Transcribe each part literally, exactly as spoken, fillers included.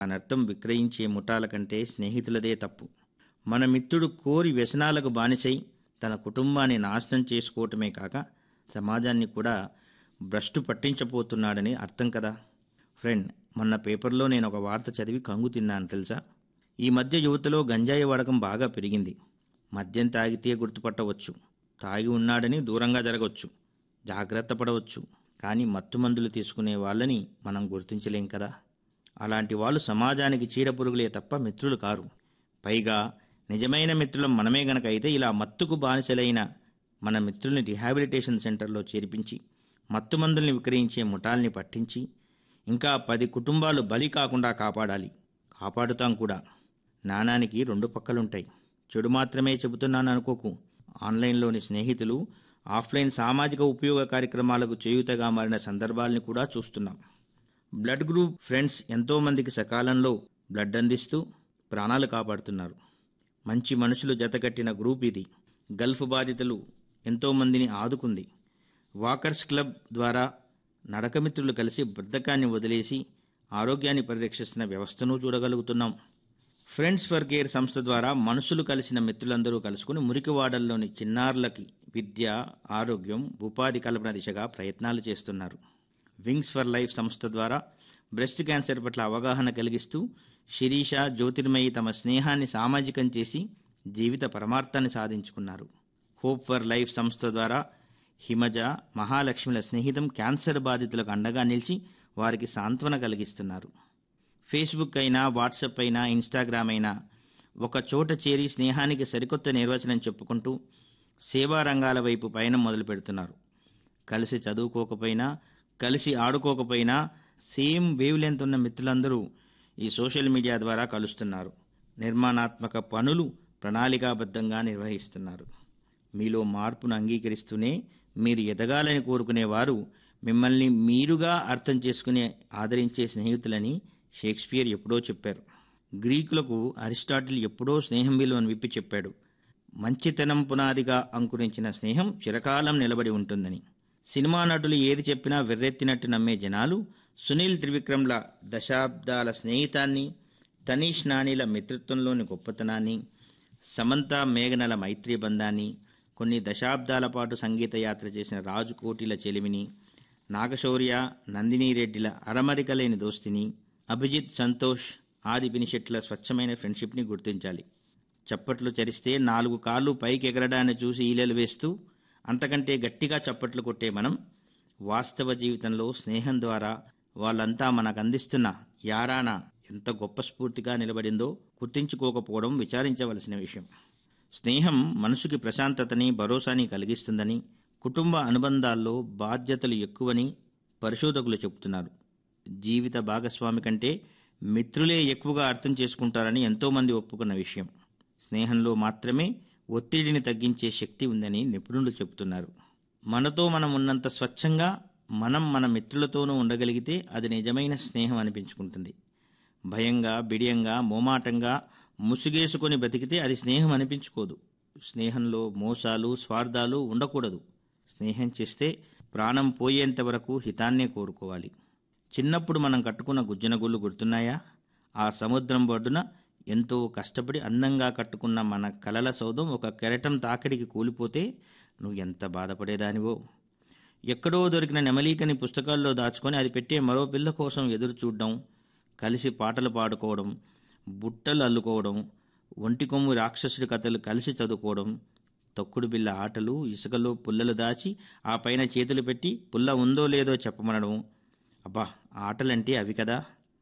అనర్థం విక్రయించే ముఠాల కంటే స్నేహితులదే తప్పు. మన మిత్రుడు కోరి వ్యసనాలకు బానిసై తన కుటుంబాన్ని నాశనం చేసుకోవటమే కాక సమాజాన్ని కూడా భ్రష్టు పట్టించబోతున్నాడని అర్థం కదా. ఫ్రెండ్, మొన్న పేపర్లో నేను ఒక వార్త చదివి కంగు తిన్నాను తెలుసా. ఈ మధ్య యువతలో గంజాయి వాడకం బాగా పెరిగింది. మద్యం తాగితే గుర్తుపట్టవచ్చు, తాగి ఉన్నాడని దూరంగా జరగవచ్చు, జాగ్రత్త పడవచ్చు. కానీ మత్తుమందులు తీసుకునే వాళ్ళని మనం గుర్తించలేం కదా. అలాంటి వాళ్ళు సమాజానికి చీడపురుగులే తప్ప మిత్రులు కారు. పైగా నిజమైన మిత్రులం మనమే గనక అయితే ఇలా మత్తుకు బానిసలైన మన మిత్రుల్ని రిహాబిలిటేషన్ సెంటర్లో చేర్పించి మత్తుమందుల్ని విక్రయించే ముఠాల్ని పట్టించి ఇంకా పది కుటుంబాలు బలి కాకుండా కాపాడాలి. కాపాడుతాం కూడా. నాణానికి రెండు పక్కలుంటాయి. చెడు మాత్రమే చెబుతున్నాను అనుకోకు. ఆన్లైన్లోని స్నేహితులు ఆఫ్లైన్ సామాజిక ఉపయోగ కార్యక్రమాలకు చేయూతగా మారిన సందర్భాల్ని కూడా చూస్తున్నాం. బ్లడ్ గ్రూప్ ఫ్రెండ్స్ ఎంతోమందికి సకాలంలో బ్లడ్ అందిస్తూ ప్రాణాలు కాపాడుతున్నారు. మంచి మనుషులు జతకట్టిన గ్రూప్ ఇది. గల్ఫ్ బాధితులు ఎంతోమందిని ఆదుకుంది. వాకర్స్ క్లబ్ ద్వారా నడకమిత్రులు కలిసి బద్ధకాన్ని వదిలేసి ఆరోగ్యాన్ని పరిరక్షిస్తున్న వ్యవస్థను చూడగలుగుతున్నాం. ఫ్రెండ్స్ ఫర్ కేర్ సంస్థ ద్వారా మనుషులు కలిసిన మిత్రులందరూ కలుసుకుని మురికివాడల్లోని చిన్నారులకి విద్య, ఆరోగ్యం, ఉపాధి కల్పన దిశగా ప్రయత్నాలు చేస్తున్నారు. వింగ్స్ ఫర్ లైఫ్ సంస్థ ద్వారా బ్రెస్ట్ క్యాన్సర్ పట్ల అవగాహన కలిగిస్తూ శిరీష, జ్యోతిర్మయి తమ స్నేహాన్ని సామాజికం చేసి జీవిత పరమార్థాన్ని సాధించుకున్నారు. హోప్ ఫర్ లైఫ్ సంస్థ ద్వారా హిమజ, మహాలక్ష్మిల స్నేహితం క్యాన్సర్ బాధితులకు అండగా నిలిచి వారికి సాంత్వన కలిగిస్తున్నారు. ఫేస్బుక్ అయినా, వాట్సాప్ అయినా, ఇన్స్టాగ్రామ్ అయినా ఒక చోట చేరి స్నేహానికి సరికొత్త నిర్వచనం చెప్పుకుంటూ సేవా రంగాల వైపు పయనం మొదలు పెడుతున్నారు. కలిసి చదువుకోకపోయినా, కలిసి ఆడుకోకపోయినా సేమ్ వేవ్ లెంత్ ఉన్న మిత్రులందరూ ఈ సోషల్ మీడియా ద్వారా కలుస్తున్నారు. నిర్మాణాత్మక పనులు ప్రణాళికాబద్ధంగా నిర్వహిస్తున్నారు. మీలో మార్పును అంగీకరిస్తూనే మీరు ఎదగాలని కోరుకునేవారు మిమ్మల్ని మీరుగా అర్థం చేసుకుని ఆదరించే స్నేహితులని షేక్స్పియర్ ఎప్పుడో చెప్పారు. గ్రీకులకు అరిస్టాటిల్ ఎప్పుడో స్నేహం విలువను విప్పి చెప్పాడు. మంచితనం పునాదిగా అంకురించిన స్నేహం చిరకాలం నిలబడి ఉంటుందని. సినిమా నటులు ఏది చెప్పినా వెర్రెత్తినట్టు నమ్మే జనాలు సునీల్ త్రివిక్రమ్ల దశాబ్దాల స్నేహితాన్ని, తనీష్ నానీల మిత్రత్వంలోని గొప్పతనాన్ని, సమంత మేఘనల మైత్రీ బంధాన్ని, కొన్ని దశాబ్దాల పాటు సంగీత యాత్ర చేసిన రాజు కోటిల చెలిమిని, నాగశౌర్య, నందినీ రెడ్డిల అరమరికలేని దోస్తిని, అభిజిత్, సంతోష్, ఆది పినిశెట్ల స్వచ్ఛమైన ఫ్రెండ్షిప్ని గుర్తించాలి. చప్పట్లు చరిస్తే నాలుగు కాళ్ళు పైకి ఎగరడాన్ని చూసి ఈలెలు వేస్తూ అంతకంటే గట్టిగా చప్పట్లు కొట్టే మనం వాస్తవ జీవితంలో స్నేహం ద్వారా వాళ్ళంతా మనకు అందిస్తున్న యారాన ఎంత గొప్ప స్ఫూర్తిగా నిలబడిందో గుర్తించుకోకపోవడం విచారించవలసిన విషయం. స్నేహం మనసుకి ప్రశాంతతని, భరోసాని కలిగిస్తుందని, కుటుంబ అనుబంధాల్లో బాధ్యతలు ఎక్కువని పరిశోధకులు చెబుతున్నారు. జీవిత భాగస్వామి కంటే మిత్రులే ఎక్కువగా అర్థం చేసుకుంటారని ఎంతోమంది ఒప్పుకున్న విషయం. స్నేహంలో మాత్రమే ఒత్తిడిని తగ్గించే శక్తి ఉందని నిపుణులు చెబుతున్నారు. మనతో మనం ఉన్నంత స్వచ్ఛంగా మనం మన మిత్రులతోనూ ఉండగలిగితే అది నిజమైన స్నేహం అనిపించుకుంటుంది. భయంగా, బిడియంగా, మోమాటంగా ముసుగేసుకొని బతికితే అది స్నేహం అనిపించుకోదు. స్నేహంలో మోసాలు, స్వార్థాలు ఉండకూడదు. స్నేహం చేస్తే ప్రాణం పోయేంత వరకు హితాన్నే కోరుకోవాలి. చిన్నప్పుడు మనం కట్టుకున్న గుజ్జనగుళ్ళు గుర్తున్నాయా? ఆ సముద్రం ఒడ్డున ఎంతో కష్టపడి అందంగా కట్టుకున్న మన కలల సౌధం ఒక కెరటం తాకిడికి కూలిపోతే నువ్వు ఎంత బాధపడేదానివో. ఎక్కడో దొరికిన నెమలీకని పుస్తకాల్లో దాచుకొని అది పెట్టే మరో పిల్ల కోసం ఎదురు చూడడం, కలిసి పాటలు పాడుకోవడం, బుట్టలు అల్లుకోవడం, ఒంటి కొమ్ము రాక్షసుడి కథలు కలిసి చదువుకోవడం, తొక్కుడు బిళ్ళ ఆటలు, ఇసుకలో పుల్లలు దాచి ఆ పైన చేతులు పెట్టి పుల్ల ఉందో లేదో చెప్పమనడం. అబ్బా, ఆటలంటే అవి కదా.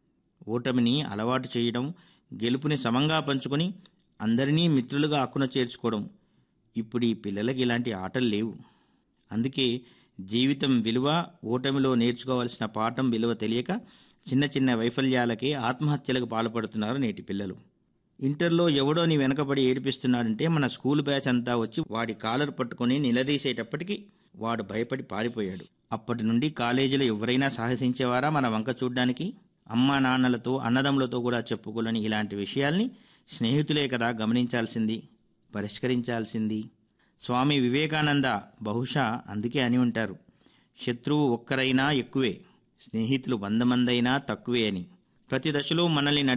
ఓటమిని అలవాటు చేయడం, గెలుపుని సమంగా పంచుకొని అందరినీ మిత్రులుగా అక్కున చేర్చుకోవడం. ఇప్పుడు ఈ పిల్లలకి ఇలాంటి ఆటలు లేవు. అందుకే జీవితం విలువ, ఓటమిలో నేర్చుకోవాల్సిన పాఠం విలువ తెలియక చిన్న చిన్న వైఫల్యాలకే ఆత్మహత్యలకు పాల్పడుతున్నారు నేటి పిల్లలు. ఇంటర్లో ఎవడో నీ వెనకబడి ఏడిపిస్తున్నాడంటే మన స్కూల్ బ్యాచ్ అంతా వచ్చి వాడి కాలర్ పట్టుకొని నిలదీసేటప్పటికి వాడు భయపడి పారిపోయాడు. అప్పటి నుండి కాలేజీలో ఎవరైనా సాహసించేవారా మన వంక చూడ్డానికి? అమ్మా నాన్నలతో, అన్నదమ్ములతో కూడా చెప్పుకోలేని ఇలాంటి విషయాల్ని స్నేహితులే కదా గమనించాల్సింది, పరిష్కరించాల్సింది. స్వామి వివేకానంద బహుశా అందుకే అని ఉంటారు, శత్రువు ఒక్కరైనా ఎక్కువే, స్నేహితులు వంద మందైనా తక్కువే అని. ప్రతి దశలో మనల్ని